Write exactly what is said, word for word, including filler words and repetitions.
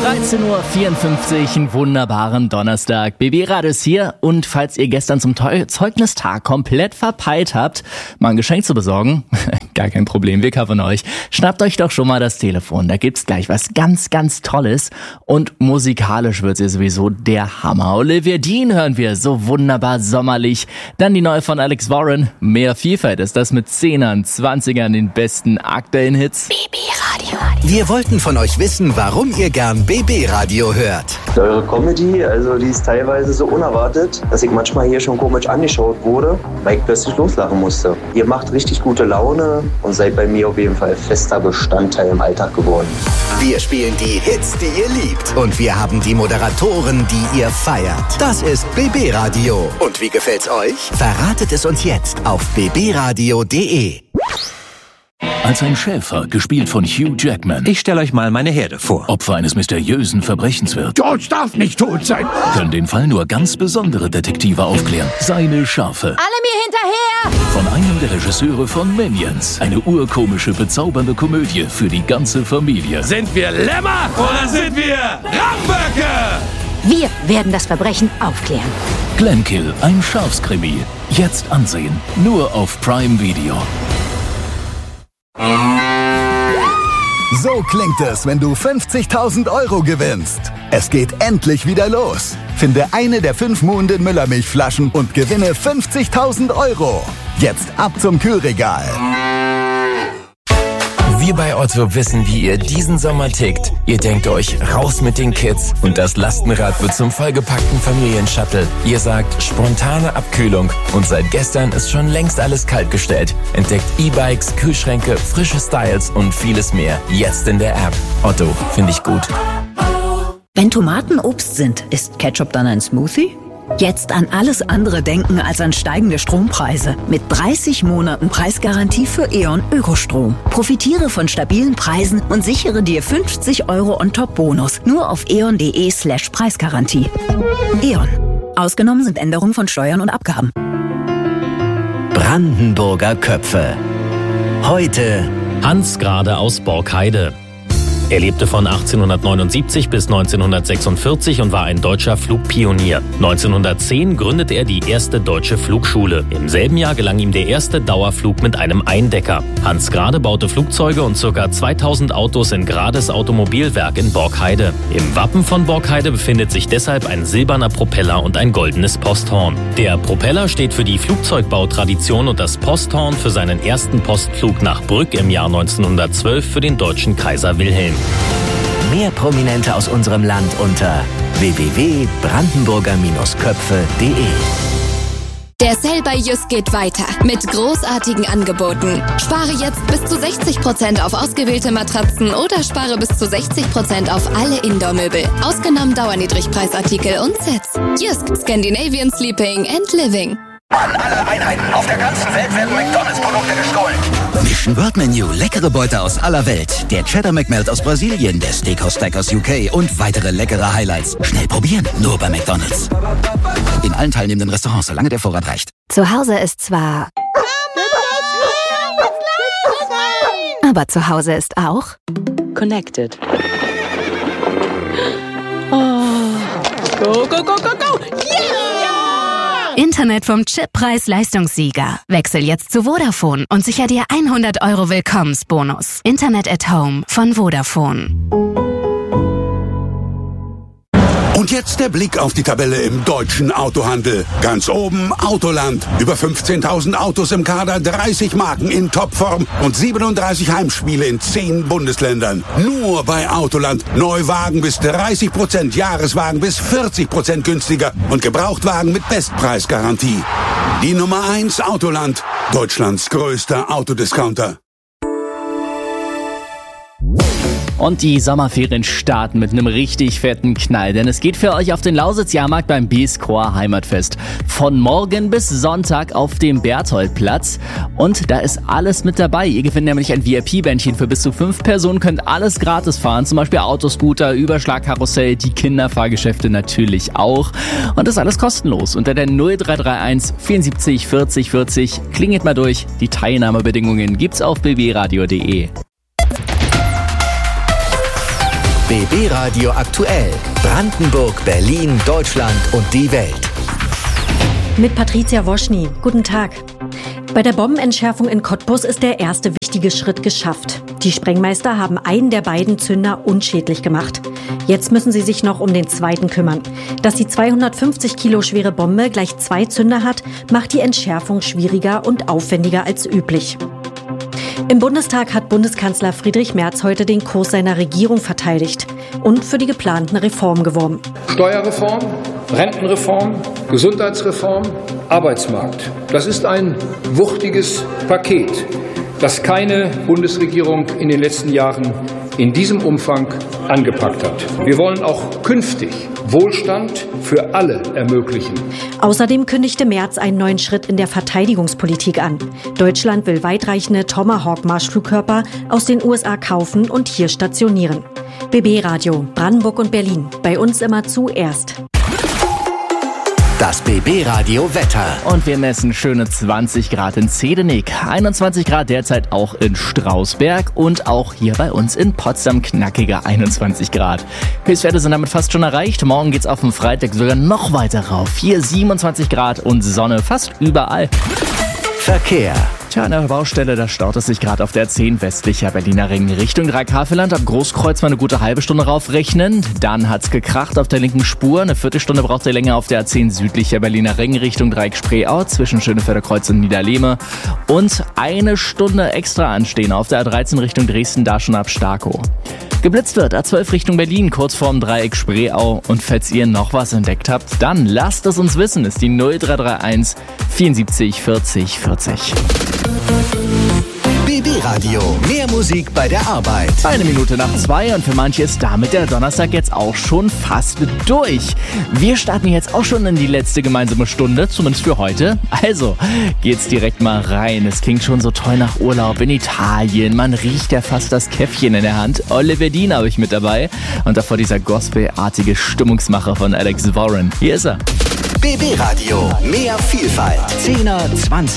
dreizehn Uhr vierundfünfzig, einen wunderbaren Donnerstag. B B-Radio ist hier und falls ihr gestern zum Teu- Zeugnistag komplett verpeilt habt, mal ein Geschenk zu besorgen, gar kein Problem, wir covern euch. Schnappt euch doch schon mal das Telefon, da gibt's gleich was ganz, ganz Tolles und musikalisch wird's ja sowieso der Hammer. Olivia Dean hören wir, so wunderbar sommerlich. Dann die neue von Alex Warren, mehr Vielfalt ist das mit Zehnern, Zwanzigern, den besten aktuellen Hits. B B-Radio. Wir wollten von euch wissen, warum ihr gern B B-Radio hört. Eure Comedy, also die ist teilweise so unerwartet, dass ich manchmal hier schon komisch angeschaut wurde, weil ich plötzlich loslachen musste. Ihr macht richtig gute Laune und seid bei mir auf jeden Fall fester Bestandteil im Alltag geworden. Wir spielen die Hits, die ihr liebt. Und wir haben die Moderatoren, die ihr feiert. Das ist B B-Radio. Und wie gefällt's euch? Verratet es uns jetzt auf b b radio punkt d e. Als ein Schäfer, gespielt von Hugh Jackman. Ich stelle euch mal meine Herde vor. Opfer eines mysteriösen Verbrechens wird. George darf nicht tot sein. Können den Fall nur ganz besondere Detektive aufklären. Seine Schafe. Alle mir hinterher! Von einem der Regisseure von Minions. Eine urkomische, bezaubernde Komödie für die ganze Familie. Sind wir Lämmer oder sind wir Ramböcke? Wir werden das Verbrechen aufklären. Glenkill, ein Schafskrimi. Jetzt ansehen. Nur auf Prime Video. So klingt es, wenn du fünfzigtausend Euro gewinnst. Es geht endlich wieder los. Finde eine der fünf Muhnden Müllermilchflaschen und gewinne fünfzigtausend Euro. Jetzt ab zum Kühlregal. Wir bei Otto wissen, wie ihr diesen Sommer tickt. Ihr denkt euch, raus mit den Kids und das Lastenrad wird zum vollgepackten Familienshuttle. Ihr sagt, spontane Abkühlung und seit gestern ist schon längst alles kaltgestellt. Entdeckt E-Bikes, Kühlschränke, frische Styles und vieles mehr. Jetzt in der App. Otto, finde ich gut. Wenn Tomaten Obst sind, ist Ketchup dann ein Smoothie? Jetzt an alles andere denken als an steigende Strompreise. Mit dreißig Monaten Preisgarantie für E.ON Ökostrom. Profitiere von stabilen Preisen und sichere dir fünfzig Euro on top Bonus. Nur auf eon.de slash Preisgarantie. E.ON. Ausgenommen sind Änderungen von Steuern und Abgaben. Brandenburger Köpfe. Heute Hans Grade aus Borkheide. Er lebte von achtzehnhundertneunundsiebzig bis neunzehnhundertsechsundvierzig und war ein deutscher Flugpionier. neunzehnhundertzehn gründete er die erste deutsche Flugschule. Im selben Jahr gelang ihm der erste Dauerflug mit einem Eindecker. Hans Grade baute Flugzeuge und ca. zweitausend Autos in Grades Automobilwerk in Borkheide. Im Wappen von Borkheide befindet sich deshalb ein silberner Propeller und ein goldenes Posthorn. Der Propeller steht für die Flugzeugbautradition und das Posthorn für seinen ersten Postflug nach Brügg im Jahr neunzehnhundertzwölf für den deutschen Kaiser Wilhelm. Mehr Prominente aus unserem Land unter w w w punkt brandenburger Köpfe punkt d e. Der Sale bei Jysk geht weiter mit großartigen Angeboten. Spare jetzt bis zu sechzig Prozent auf ausgewählte Matratzen oder spare bis zu sechzig Prozent auf alle Indoor-Möbel. Ausgenommen Dauerniedrigpreisartikel und Sets. Jysk, Scandinavian Sleeping and Living. An alle Einheiten auf der ganzen Welt werden McDonalds-Produkte gestohlen. Mission Word Menu, leckere Beute aus aller Welt. Der Cheddar McMelt aus Brasilien, der Steakhouse Stack aus U K und weitere leckere Highlights. Schnell probieren, nur bei McDonalds. In allen teilnehmenden Restaurants, solange der Vorrat reicht. Zu Hause ist zwar... Aber zu Hause ist auch... Connected. Oh. Go, go, go, go, go! Yeah! Internet vom Chip Preis-Leistungssieger. Wechsel jetzt zu Vodafone und sicher dir hundert Euro Willkommensbonus. Internet at Home von Vodafone. Und jetzt der Blick auf die Tabelle im deutschen Autohandel. Ganz oben Autoland. Über fünfzehntausend Autos im Kader, dreißig Marken in Topform und siebenunddreißig Heimspiele in zehn Bundesländern. Nur bei Autoland. Neuwagen bis dreißig Prozent, Jahreswagen bis vierzig Prozent günstiger und Gebrauchtwagen mit Bestpreisgarantie. Die Nummer eins Autoland. Deutschlands größter Autodiscounter. Und die Sommerferien starten mit einem richtig fetten Knall, denn es geht für euch auf den Lausitz-Jahrmarkt beim Beescore Heimatfest. Von morgen bis Sonntag auf dem Bertholdplatz. Und da ist alles mit dabei. Ihr gewinnt nämlich ein V I P-Bändchen für bis zu fünf Personen, könnt alles gratis fahren, zum Beispiel Autoscooter, Überschlagkarussell, die Kinderfahrgeschäfte natürlich auch. Und das alles kostenlos unter der null drei drei eins vierundsiebzig vierzig vierzig. Klingelt mal durch. Die Teilnahmebedingungen gibt's auf b b radio punkt d e. B B Radio aktuell. Brandenburg, Berlin, Deutschland und die Welt. Mit Patricia Woschny. Guten Tag. Bei der Bombenentschärfung in Cottbus ist der erste wichtige Schritt geschafft. Die Sprengmeister haben einen der beiden Zünder unschädlich gemacht. Jetzt müssen sie sich noch um den zweiten kümmern. Dass die zweihundertfünfzig Kilo schwere Bombe gleich zwei Zünder hat, macht die Entschärfung schwieriger und aufwendiger als üblich. Im Bundestag hat Bundeskanzler Friedrich Merz heute den Kurs seiner Regierung verteidigt und für die geplanten Reformen geworben. Steuerreform, Rentenreform, Gesundheitsreform, Arbeitsmarkt. Das ist ein wuchtiges Paket, das keine Bundesregierung in den letzten Jahren in diesem Umfang angepackt hat. Wir wollen auch künftig Wohlstand für alle ermöglichen. Außerdem kündigte Merz einen neuen Schritt in der Verteidigungspolitik an. Deutschland will weitreichende Tomahawk-Marschflugkörper aus den U S A kaufen und hier stationieren. B B Radio, Brandenburg und Berlin. Bei uns immer zuerst. Das B B Radio Wetter. Und wir messen schöne zwanzig Grad in Zedenik, einundzwanzig Grad derzeit auch in Strausberg und auch hier bei uns in Potsdam knackige einundzwanzig Grad. Höchstwerte sind damit fast schon erreicht. Morgen geht's auf dem Freitag sogar noch weiter rauf. Hier siebenundzwanzig Grad und Sonne fast überall. Verkehr. Tja, an der Baustelle, da staut es sich gerade auf der zehn westlicher Berliner Ring Richtung Dreikäferland. Ab Großkreuz mal eine gute halbe Stunde raufrechnen. Dann hat's gekracht auf der linken Spur. Eine Viertelstunde braucht ihr länger auf der A zehn südlicher Berliner Ring Richtung Dreieck-Spreeau zwischen Schönefelder Kreuz und Niederlehme. Und eine Stunde extra anstehen auf der A dreizehn Richtung Dresden, da schon ab Starkow. Geblitzt wird A zwölf Richtung Berlin, kurz vorm Dreieck Spreeau. Und falls ihr noch was entdeckt habt, dann lasst es uns wissen. Ist die null drei drei eins vierundsiebzig vierzig vierzig. B B Radio, mehr Musik bei der Arbeit. Eine Minute nach zwei und für manche ist damit der Donnerstag jetzt auch schon fast durch. Wir starten jetzt auch schon in die letzte gemeinsame Stunde, zumindest für heute. Also geht's direkt mal rein. Es klingt schon so toll nach Urlaub in Italien. Man riecht ja fast das Käffchen in der Hand. Oliver Dean habe ich mit dabei und davor dieser gospelartige Stimmungsmacher von Alex Warren. Hier ist er. B B Radio, mehr Vielfalt. zehner, zwanziger